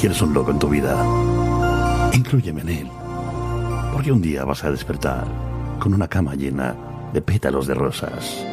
quieres un loco en tu vida, inclúyeme en él. Porque un día vas a despertar con una cama llena de pétalos de rosas.